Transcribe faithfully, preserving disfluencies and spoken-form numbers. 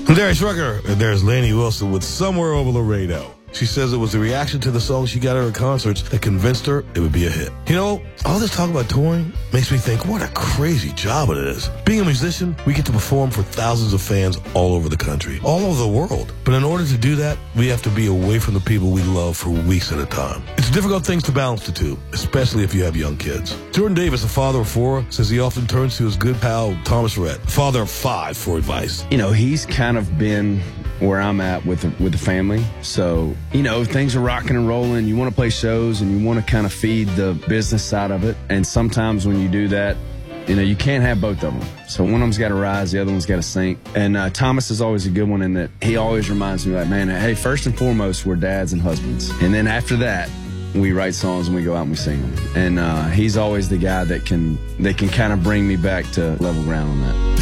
I'm Darius Rucker, and there's Lainey Wilson with Somewhere Over Laredo. She says it was the reaction to the song she got at her concerts that convinced her it would be a hit. You know, all this talk about touring makes me think what a crazy job it is. Being a musician, we get to perform for thousands of fans all over the country, all over the world. But in order to do that, we have to be away from the people we love for weeks at a time. It's difficult things to balance the two, especially if you have young kids. Jordan Davis, a father of four, says he often turns to his good pal, Thomas Rhett, father of five, for advice. You know, he's kind of been where I'm at with the, with the family. So, you know, things are rocking and rolling. You want to play shows and you want to kind of feed the business side of it. And sometimes when you do that, you know, you can't have both of them. So one of them's got to rise, the other one's got to sink. And uh, Thomas is always a good one in that he always reminds me, like, man, hey, first and foremost, we're dads and husbands. And then after that, we write songs and we go out and we sing them. And uh, he's always the guy that can, that can kind of bring me back to level ground on that.